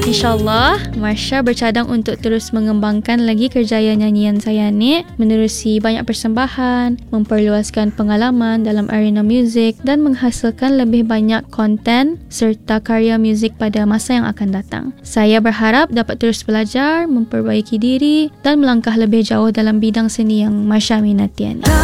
InsyaAllah, Marsha bercadang untuk terus mengembangkan lagi kerjaya nyanyian saya ni, menerusi banyak persembahan, memperluaskan pengalaman dalam arena muzik dan menghasilkan lebih banyak konten serta karya muzik pada masa yang akan datang. Saya berharap dapat terus belajar, memperbaiki diri dan melangkah lebih jauh dalam bidang seni yang Marsha minati.